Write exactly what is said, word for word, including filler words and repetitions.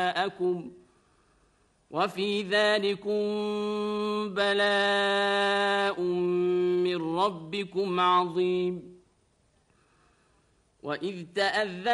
جاءكم وفي ذلكم بلاء من ربكم عظيم. وإذ تأذن